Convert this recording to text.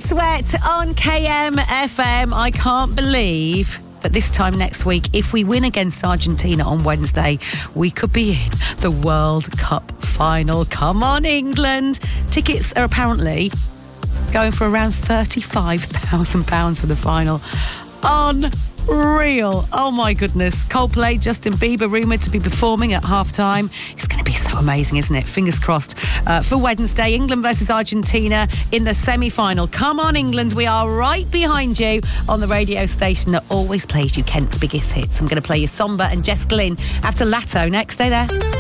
Sweat on KMFM. I can't believe that this time next week, if we win against Argentina on Wednesday, we could be in the World Cup final. Come on, England. Tickets are apparently going for around £35,000 for the final. Unreal. Oh my goodness. Coldplay, Justin Bieber rumoured to be performing at half-time. It's going to be so amazing, isn't it? Fingers crossed for Wednesday. England versus Argentina in the semi-final. Come on, England. We are right behind you on the radio station that always plays you Kent's biggest hits. I'm going to play you Somber and Jess Glynn after Latto next. Stay there.